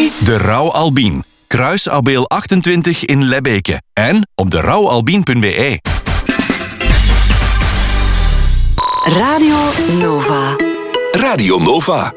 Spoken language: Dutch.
De Rauw Albien. Kruisabeel 28 in Lebbeke. En op derouwalbien.be. Radio Nova. Radio Nova.